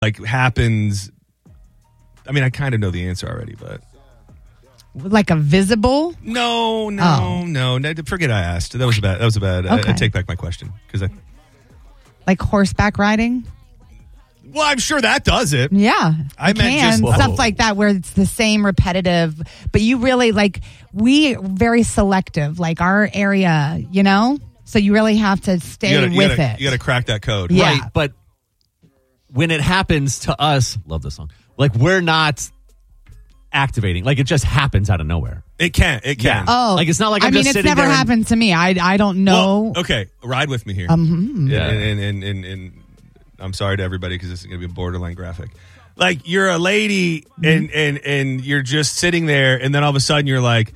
like happens. I mean, I kind of know the answer already, but like a visible? No. Forget I asked. That was bad. Okay. I take back my question because like horseback riding. Well, I'm sure that does it. Yeah, I meant just stuff like that where it's the same repetitive, but you really we very selective, like our area, So you really have to stay with it. You got to crack that code, yeah. Right? But when it happens to us, love this song. Like we're not activating, like it just happens out of nowhere. It can. Yeah. Oh, like it's not like I'm just it's sitting never there happened to me. I don't know. Well, okay, ride with me here. Yeah. And I'm sorry to everybody because this is going to be a borderline graphic. Like you're a lady and you're just sitting there, and then all of a sudden you're like,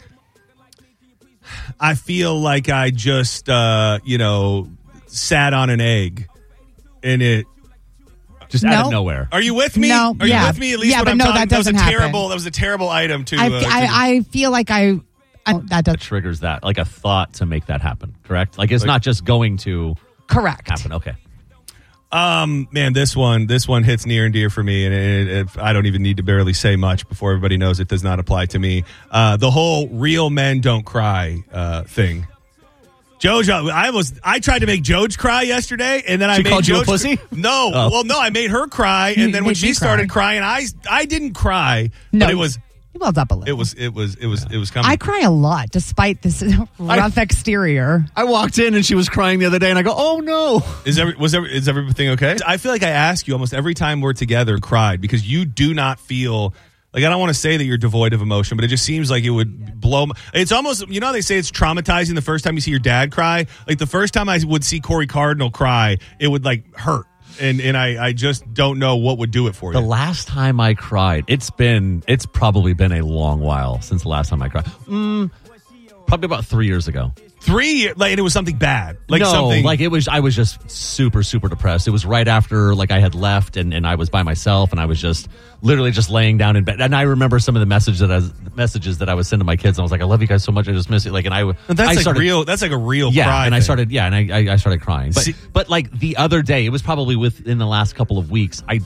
I feel like I just sat on an egg, and it. Just out of nowhere. Are you with me? No. Are you with me? At least what I'm talking. That doesn't happen. That was a terrible item to. I feel like that does triggers that, like a thought to make that happen. Correct? Like it's not just going to correct happen. Okay. Man, this one hits near and dear for me, and I don't even need to barely say much before everybody knows it does not apply to me. The whole real men don't cry thing. Jojo, I tried to make Joj cry yesterday, and then I made called you a Joj pussy? No, well, no, I made her cry, and then when she started crying, I didn't cry, but it was. You welled up a little. It was coming. I cry a lot despite this rough exterior. I walked in and she was crying the other day, and I go, "Oh no!" Is everything okay? I feel like I ask you almost every time we're together, cried because you do not feel. Like, I don't want to say that you're devoid of emotion, but it just seems like it would blow. It's almost, how they say it's traumatizing the first time you see your dad cry? Like, the first time I would see Corey Cardinal cry, it would, hurt. And I just don't know what would do it for you. The last time I cried, it's probably been a long while since the last time I cried. Probably about 3 years ago. 3 years? And it was something bad? I was just super, super depressed. It was right after, I had left and I was by myself and I was just literally just laying down in bed. And I remember some of the messages that I would send to my kids. And I was like, I love you guys so much. I just miss it. That's like a real cry. And I started crying. But the other day, it was probably within the last couple of weeks. I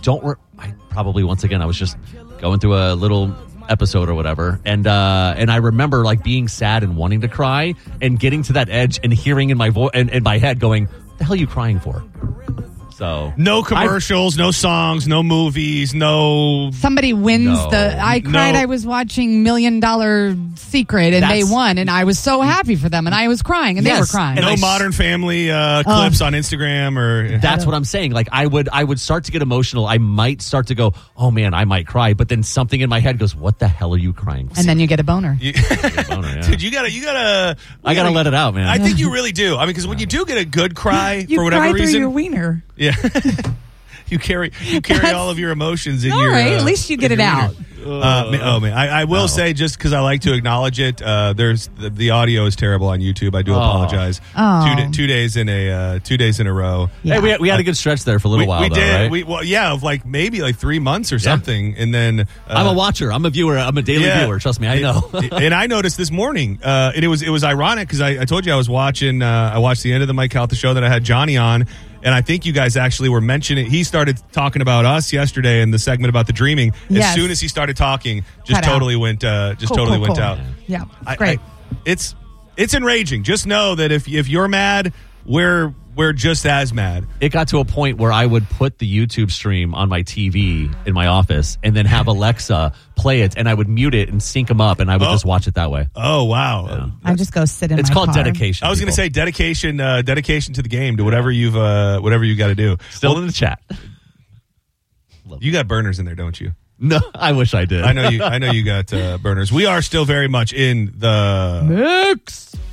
was just going through a little episode or whatever, and I remember being sad and wanting to cry and getting to that edge and hearing in my voice and in my head going, "What the hell are you crying for?" So no commercials, no songs, no movies, no. Somebody wins I cried. I was watching $1 Million Secret and they won, and I was so happy for them, and I was crying, and they were crying. No Modern Family clips on Instagram or. That's what I'm saying. I would start to get emotional. I might start to go, "Oh man, I might cry," but then something in my head goes, "What the hell are you crying for?" And then you get a boner. Dude, you gotta. I gotta let it out, man. I think you really do. I mean, because when you do get a good cry for whatever cry reason, through your wiener. Yeah. You carry all of your emotions in your. All right, at least you get it out. Man, I will say, just because I like to acknowledge it. There's the audio is terrible on YouTube. I do apologize. 2 days in a row. Yeah. Hey, we had a good stretch there for a little while. We did. Right? Of maybe 3 months or something, and then I'm a watcher. I'm a viewer. I'm a daily viewer. Trust me, I know. And I noticed this morning, and it was ironic because I told you I was watching. I watched the end of the Mike Calta show that I had Johnny on. And I think you guys actually were mentioning. He started talking about us yesterday in the segment about the dreaming. As soon as he started talking, totally went out. Yeah, great. It's enraging. Just know that if you're mad, we're just as mad. It got to a point where I would put the YouTube stream on my TV in my office and then have Alexa play it, and I would mute it and sync them up, and I would just watch it that way. Oh, wow. Yeah. I just go sit in my car. It's called dedication. I was going to say dedication to the game, to whatever you got to do. Still in the chat. You got burners in there, don't you? No, I wish I did. I know you got burners. We are still very much in the mix.